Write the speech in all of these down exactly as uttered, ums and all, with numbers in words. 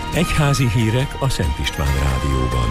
Egyházi hírek a Szent István Rádióban.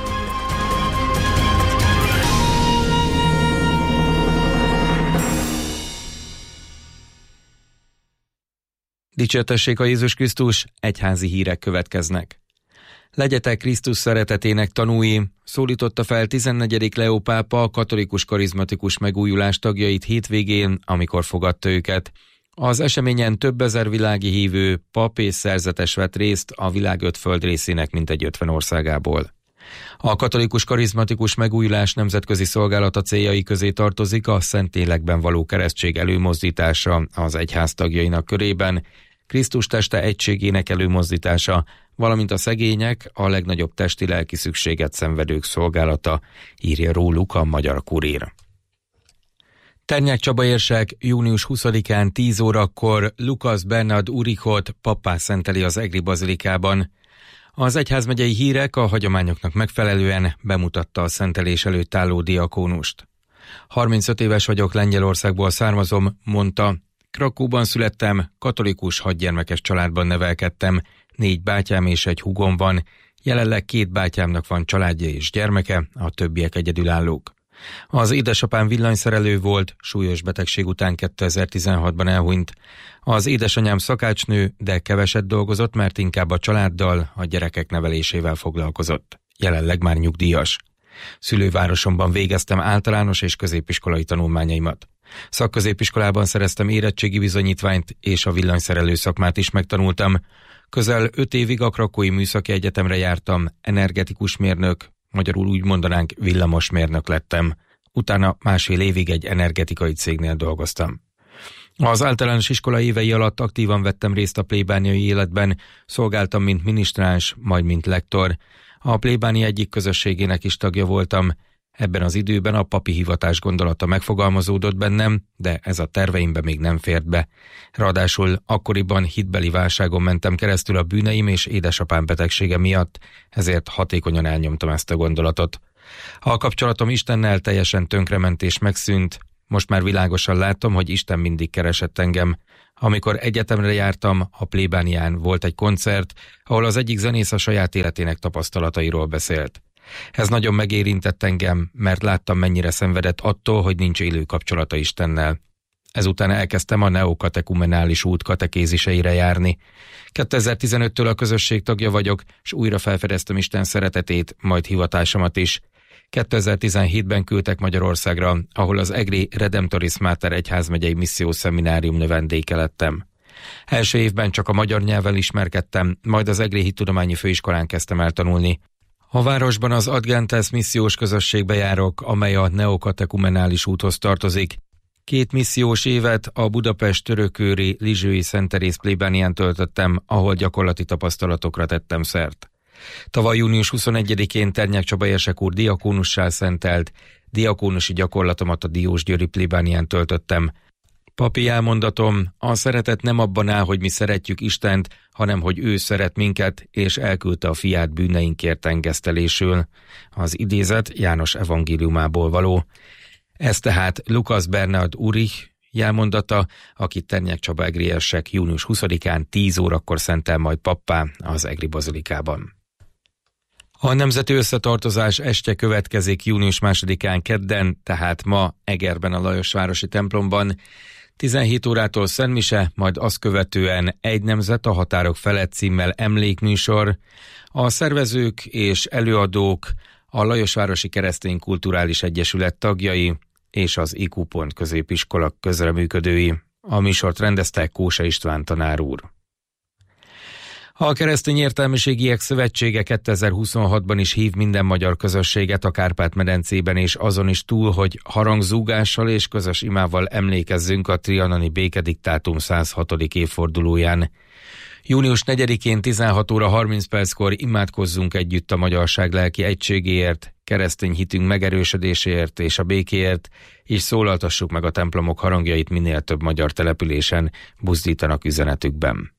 Dicsértessék a Jézus Krisztus, egyházi hírek következnek. Legyetek Krisztus szeretetének tanúi, szólította fel tizennegyedik Leó pápa a katolikus karizmatikus megújulás tagjait hétvégén, amikor fogadta őket. Az eseményen több ezer világi hívő, pap és szerzetes vett részt a világ öt földrészének mintegy ötven országából. A katolikus karizmatikus megújulás nemzetközi szolgálata céljai közé tartozik a Szentlélekben való keresztség előmozdítása az egyház tagjainak körében, Krisztus teste egységének előmozdítása, valamint a szegények, a legnagyobb testi-lelki szükséget szenvedők szolgálata, írja róluk a Magyar Kurír. Ternyák Csaba érsek június huszadikán tíz órakor Lukasz Bernard Urichot pappá szenteli az Egri bazilikában. Az egyházmegyei hírek a hagyományoknak megfelelően bemutatta a szentelés előtt álló diakónust. harmincöt éves vagyok, Lengyelországból származom, mondta. Krakóban születtem, katolikus hatgyermekes családban nevelkedtem, négy bátyám és egy húgom van, jelenleg két bátyámnak van családja és gyermeke, a többiek egyedülállók. Az édesapám villanyszerelő volt, súlyos betegség után kétezer-tizenhatban elhunyt. Az édesanyám szakácsnő, de keveset dolgozott, mert inkább a családdal, a gyerekek nevelésével foglalkozott. Jelenleg már nyugdíjas. Szülővárosomban végeztem általános és középiskolai tanulmányaimat. Szakközépiskolában szereztem érettségi bizonyítványt, és a villanyszerelő szakmát is megtanultam. Közel öt évig a Krakói Műszaki Egyetemre jártam, energetikus mérnök, magyarul úgy mondanánk villamosmérnök lettem. Utána másfél évig egy energetikai cégnél dolgoztam. Az általános iskola évei alatt aktívan vettem részt a plébániai életben, szolgáltam mint minisztráns, majd mint lektor. A plébánia egyik közösségének is tagja voltam. Ebben az időben a papi hivatás gondolata megfogalmazódott bennem, de ez a terveimbe még nem fért be. Ráadásul akkoriban hitbeli válságon mentem keresztül a bűneim és édesapám betegsége miatt, ezért hatékonyan elnyomtam ezt a gondolatot. A kapcsolatom Istennel teljesen tönkrement és megszűnt, most már világosan látom, hogy Isten mindig keresett engem. Amikor egyetemre jártam, a plébánián volt egy koncert, ahol az egyik zenész a saját életének tapasztalatairól beszélt. Ez nagyon megérintett engem, mert láttam, mennyire szenvedett attól, hogy nincs élő kapcsolata Istennel. Ezután elkezdtem a neokatekumenális út katekéziseire járni. kétezer-tizenöttől a közösség tagja vagyok, és újra felfedeztem Isten szeretetét, majd hivatásomat is. kétezer-tizenhétben küldtek Magyarországra, ahol az Egri Redemptoris Mater egyházmegyei missziós szeminárium növendéke lettem. Első évben csak a magyar nyelvvel ismerkedtem, majd az Egri Hittudományi Főiskolán kezdtem el tanulni. A városban az Ad Gentes missziós közösségbe járok, amely a neokatekumenális úthoz tartozik. Két missziós évet a Budapest törökőri Lizsői Szent Teréz plébánián töltöttem, ahol gyakorlati tapasztalatokra tettem szert. Tavaly június huszonegyedikén Ternyák Csaba érsek úr diakónussá szentelt, diakónusi gyakorlatomat a Diósgyőri plébánián töltöttem. Papi elmondatom, a szeretet nem abban áll, hogy mi szeretjük Istent, hanem hogy ő szeret minket, és elküldte a fiát bűneinkért engesztelésül. Az idézet János evangéliumából való. Ez tehát Lukasz Bernard Urich jelmondata, akit Ternyák Csaba egri érsek június huszadikán tíz órakor szentel majd pappá az Egri bazilikában. A nemzeti összetartozás estje következik június másodikán kedden, tehát ma Egerben a Lajosvárosi templomban. tizenhét órától szentmise, majd azt követően Egy nemzet a határok felett címmel emlékműsor. A szervezők és előadók a Lajosvárosi Keresztény Kulturális Egyesület tagjai és az i kú pont középiskola közreműködői. A műsort rendezte Kósa István tanár úr. A Keresztény Értelmiségiek Szövetsége kétezer-huszonhatban is hív minden magyar közösséget a Kárpát-medencében és azon is túl, hogy harangzúgással és közös imával emlékezzünk a trianoni békediktátum száz hatodik évfordulóján. június negyedikén tizenhat óra harminc perckor imádkozzunk együtt a magyarság lelki egységéért, keresztény hitünk megerősödéséért és a békéért, és szólaltassuk meg a templomok harangjait minél több magyar településen, buzdítanak üzenetükben.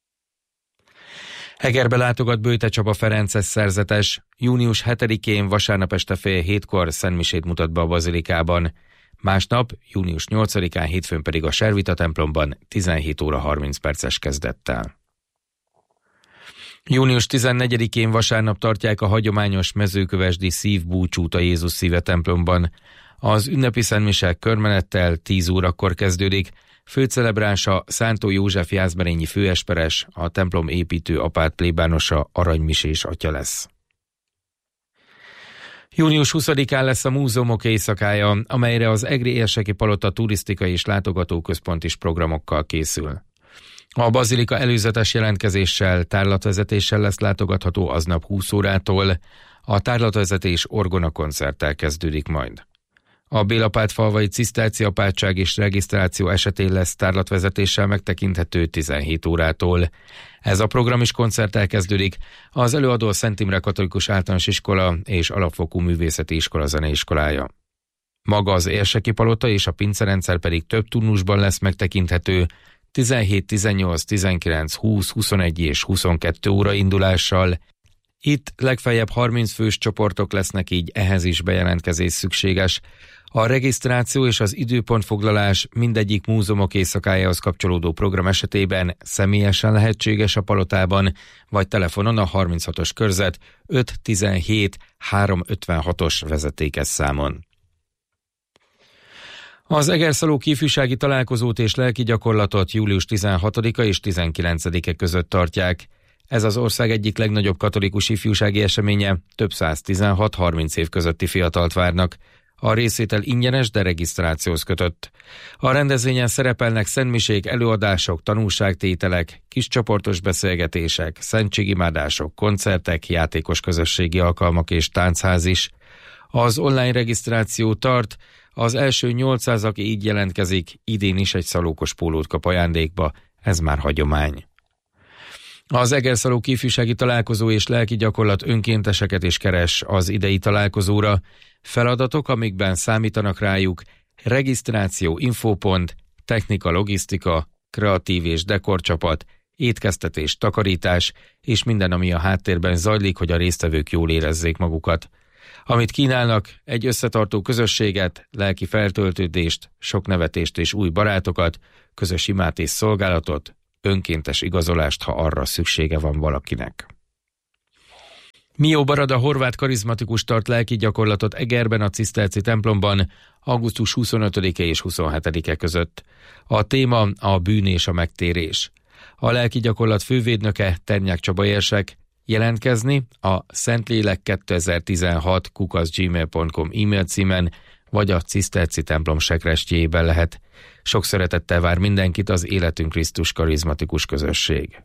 Egerbe látogat Böjte Csaba Ferences szerzetes, június hetedikén vasárnap este fél hétkor szentmisét mutat be a bazilikában. Másnap, június nyolcadikán hétfőn pedig a Servita templomban tizenhét óra harminc perces kezdettel. június tizennegyedikén vasárnap tartják a hagyományos mezőkövesdi szívbúcsút a Jézus Szíve templomban. Az ünnepi szentmisek körmenettel tíz órakor kezdődik, főcelebrása Szántó József jászberényi főesperes, a templom építő apát plébánosa Aranymisés atya lesz. június huszadikán lesz a múzeumok éjszakája, amelyre az Egri Érseki Palota turisztikai és látogatóközpont is programokkal készül. A bazilika előzetes jelentkezéssel, tárlatvezetéssel lesz látogatható aznap húsz órától, a tárlatvezetés orgona koncerttel kezdődik majd. A Bélapátfalvai Ciszterci apátság és regisztráció esetén lesz tárlatvezetéssel megtekinthető tizenhét órától. Ez a program is koncerttel kezdődik, az előadó Szent Imre Katolikus Általános Iskola és Alapfokú Művészeti Iskola zeneiskolája. Maga az Érseki Palota és a pincerendszer pedig több turnusban lesz megtekinthető, tizenhét, tizennyolc, tizenkilenc, húsz, huszonegy és huszonkettő óra indulással. Itt legfeljebb harminc fős csoportok lesznek, így ehhez is bejelentkezés szükséges. A regisztráció és az időpontfoglalás mindegyik múzeumok éjszakájához kapcsolódó program esetében személyesen lehetséges a palotában, vagy telefonon a harminchatos körzet öt tizenhét háromszázötvenhatos vezetékes számon. Az Egerszalók ifjúsági találkozót és lelki gyakorlatot július tizenhatodika és tizenkilencedike között tartják. Ez az ország egyik legnagyobb katolikus ifjúsági eseménye, több száz tizenhat-harminc év közötti fiatalt várnak. A részvétel ingyenes, de regisztrációhoz kötött. A rendezvényen szerepelnek szentmisék, előadások, tanúságtételek, kiscsoportos beszélgetések, szentségimádások, koncertek, játékos közösségi alkalmak és táncház is. Az online regisztráció tart, az első nyolcszáz, aki így jelentkezik, idén is egy szalókos pólót kap ajándékba, ez már hagyomány. Az Egerszalók ifjúsági találkozó és lelki gyakorlat önkénteseket is keres az idei találkozóra. Feladatok, amikben számítanak rájuk: regisztráció, infópont, technika, logisztika, kreatív és dekorcsapat, étkeztetés, takarítás és minden, ami a háttérben zajlik, hogy a résztvevők jól érezzék magukat. Amit kínálnak, egy összetartó közösséget, lelki feltöltődést, sok nevetést és új barátokat, közös imát és szolgálatot, önkéntes igazolást, ha arra szüksége van valakinek. Mió Barada horvát karizmatikus tart lelki gyakorlatot Egerben a Ciszterci templomban augusztus huszonötödike és huszonhetedike között. A téma a bűn és a megtérés. A lelki gyakorlat fővédnöke Ternyák Csaba érsek. Jelentkezni a szentlélek kétezer-tizenhat kukac gmail pont com e-mail címen vagy a Ciszterci templom sekrestjében lehet. Sok szeretettel vár mindenkit az Életünk Krisztus karizmatikus közösség.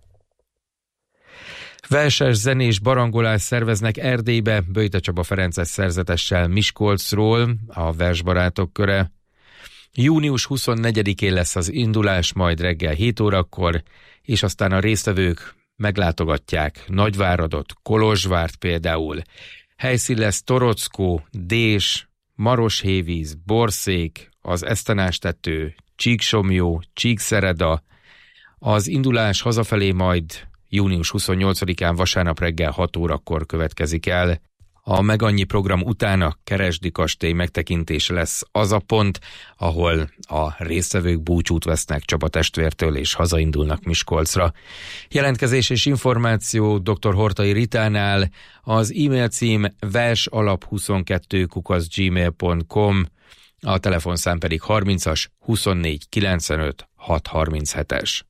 Verses, zenés barangolás szerveznek Erdélybe Böjte Csaba Ferences szerzetessel Miskolcról, a versbarátok köre. június huszonnegyedikén lesz az indulás, majd reggel hét órakor, és aztán a résztvevők meglátogatják Nagyváradot, Kolozsvárt például. Helyszín lesz Torockó, Dés, Maroshévíz, Borszék, az Esztenástető, Csíksomlyó, Csíkszereda. Az indulás hazafelé majd június huszonnyolcadikán vasárnap reggel hat órakor következik el. A Megannyi program után a Keresdi kastély megtekintése lesz az a pont, ahol a résztvevők búcsút vesznek Csaba testvértől és hazaindulnak Miskolcra. Jelentkezés és információ dr. Hortai Ritánál, az e-mail cím versalap huszonkettő kukac gmail pont com, a telefonszám pedig harmincas huszonnégy kilencvenöt hat harminchetes.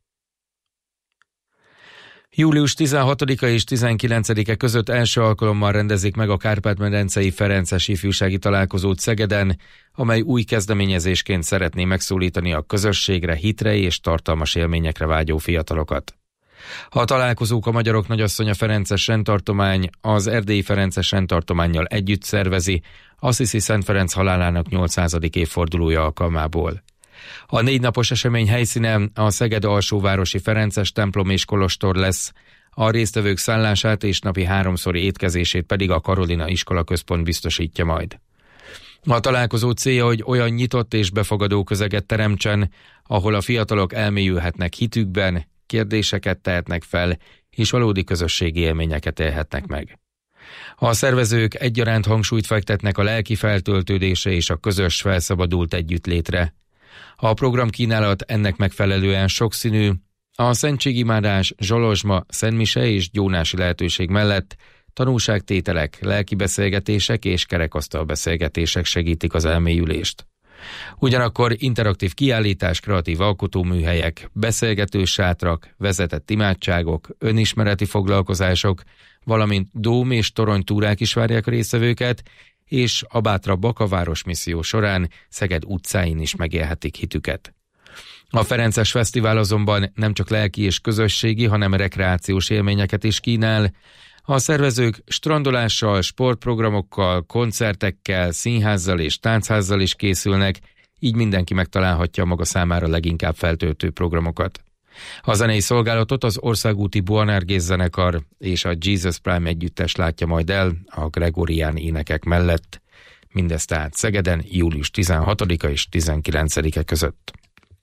július tizenhatodika és tizenkilencedike között első alkalommal rendezik meg a Kárpát-medencei Ferences ifjúsági találkozót Szegeden, amely új kezdeményezésként szeretné megszólítani a közösségre, hitre és tartalmas élményekre vágyó fiatalokat. A találkozók a Magyarok Nagyasszonya Ferences rendtartomány az Erdélyi Ferences rendtartománnyal együtt szervezi, Assisi Szent Ferenc halálának nyolcszázadik évfordulója alkalmából. A négy napos esemény helyszíne a Szeged alsóvárosi Ferences templom és kolostor lesz, a résztvevők szállását és napi háromszori étkezését pedig a Karolina Iskola Központ biztosítja majd. A találkozó célja, hogy olyan nyitott és befogadó közeget teremtsen, ahol a fiatalok elmélyülhetnek hitükben, kérdéseket tehetnek fel, és valódi közösségi élményeket élhetnek meg. A szervezők egyaránt hangsúlyt fektetnek a lelki feltöltődésre és a közös felszabadult együttlétre. A programkínálat ennek megfelelően sokszínű, A szentségimádás, zsolozsma, szentmise és gyónási lehetőség mellett tanúságtételek, lelkibeszélgetések és kerekasztal beszélgetések segítik az elmélyülést. Ugyanakkor interaktív kiállítás, kreatív alkotóműhelyek, beszélgetős sátrak, vezetett imádságok, önismereti foglalkozások, valamint dóm- és toronytúrák is várják a résztvevőket, és a bátrabbak a városmisszió során Szeged utcáin is megélhetik hitüket. A Ferences Fesztivál azonban nem csak lelki és közösségi, hanem rekreációs élményeket is kínál. A szervezők strandolással, sportprogramokkal, koncertekkel, színházzal és táncházzal is készülnek, így mindenki megtalálhatja maga számára leginkább feltöltő programokat. A zenei szolgálatot az országúti Boanerges zenekar és a Jesus Prime együttes látja majd el a gregorián énekek mellett. Mindez tehát Szegeden július tizenhatodika és tizenkilencedike között.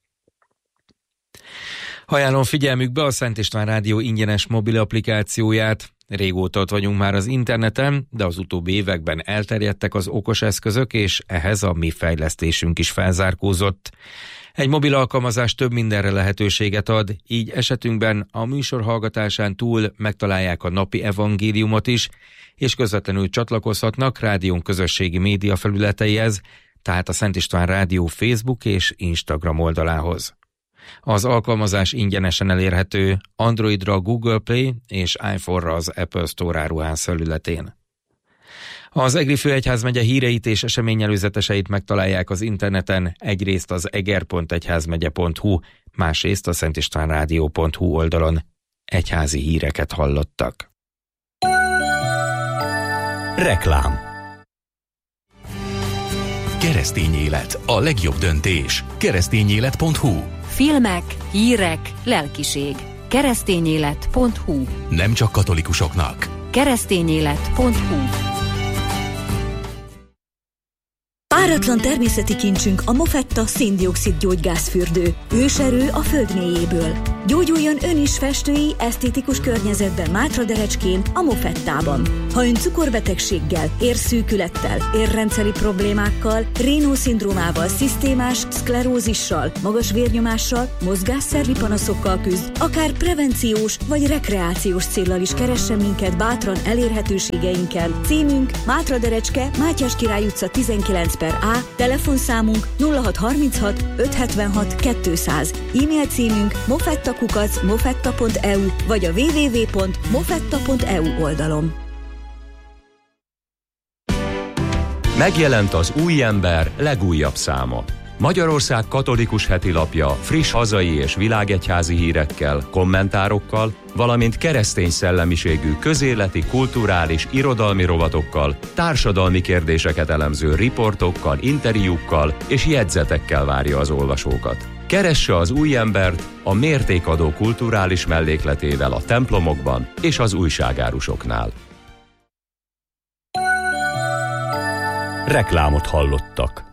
Ajánlom figyelmükbe a Szent István Rádió ingyenes mobil applikációját. Régóta ott vagyunk már az interneten, de az utóbbi években elterjedtek az okos eszközök, és ehhez a mi fejlesztésünk is felzárkózott. Egy mobil alkalmazás több mindenre lehetőséget ad, így esetünkben a műsor hallgatásán túl megtalálják a napi evangéliumot is, és közvetlenül csatlakozhatnak rádión közösségi média felületeihez, tehát a Szent István Rádió Facebook és Instagram oldalához. Az alkalmazás ingyenesen elérhető Androidra a Google Play és iPhone-ra az Apple Store áruház felületén. Az Egri főegyházmegye híreit és eseményelőzeteseit megtalálják az interneten, egyrészt az eger pont egyházmegye pont hu, másrészt a szentistvánrádió pont hu oldalon. Egyházi híreket hallottak. Reklám. Keresztény élet, a legjobb döntés. keresztényélet pont hu. Filmek, hírek, lelkiség. keresztényélet pont hu. Nem csak katolikusoknak. keresztényélet pont hu. Páratlan természeti kincsünk a Mofetta széndioxid gyógygázfürdő. Őserő a föld mélyéből. Gyógyuljon ön is festői, esztétikus környezetben Mátraderecskén, a Mofettában. Ha ön cukorbetegséggel, érszűkülettel, érrendszeri problémákkal, Raynaud-szindrómával, szisztémás szklerózissal, magas vérnyomással, mozgásszervi panaszokkal küzd, akár prevenciós vagy rekreációs céllal is keressen minket bátran elérhetőségeinken. Címünk Mátraderecske, Mátyás Király utca tizenkilenc per A, telefonszámunk nulla hat harminchat ötszázhetvenhat kétszáz, e-mail címünk mofettakukac mofetta pont e u vagy a double-u double-u double-u pont mofetta pont e u oldalon. Megjelent az Új Ember legújabb száma. Magyarország katolikus hetilapja friss hazai és világegyházi hírekkel, kommentárokkal, valamint keresztény szellemiségű közéleti, kulturális, irodalmi rovatokkal, társadalmi kérdéseket elemző riportokkal, interjúkkal és jegyzetekkel várja az olvasókat. Keresse az Új Embert a mértékadó kulturális mellékletével a templomokban és az újságárusoknál. Reklámot hallottak.